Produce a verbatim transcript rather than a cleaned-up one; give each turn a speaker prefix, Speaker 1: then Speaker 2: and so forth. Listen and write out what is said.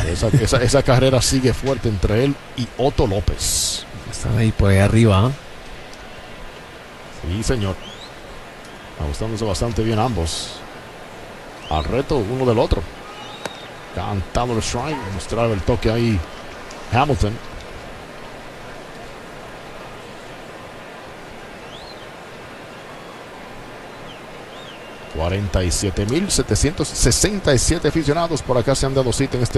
Speaker 1: Esa, esa, esa carrera sigue fuerte entre él y Otto López.
Speaker 2: Están ahí por ahí arriba. ¿eh?
Speaker 1: Sí, señor. Ajustándose bastante bien ambos al reto uno del otro. Cantado el strike. Mostraba el toque ahí Hamilton. cuarenta y siete mil setecientos sesenta y siete aficionados por acá se han dado cita en este